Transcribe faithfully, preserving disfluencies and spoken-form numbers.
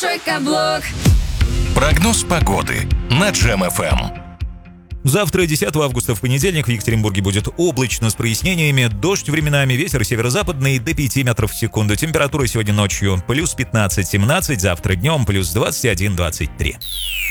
Большой каблук. Прогноз погоды на Джем эф эм. Завтра, десятого августа, в понедельник, в Екатеринбурге будет облачно с прояснениями, дождь временами, ветер северо-западный до пяти метров в секунду. Температура сегодня ночью плюс пятнадцать-семнадцать, завтра днем плюс двадцать один-двадцать три.